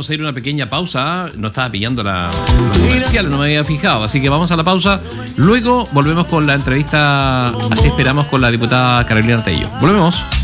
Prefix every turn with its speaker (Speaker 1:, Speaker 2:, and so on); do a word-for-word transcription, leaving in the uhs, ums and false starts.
Speaker 1: vamos a ir a una pequeña pausa. No estaba pillando la, los comerciales, no me había fijado. Así que vamos a la pausa. Luego volvemos con la entrevista, así esperamos, con la diputada Carolina Tello. Volvemos.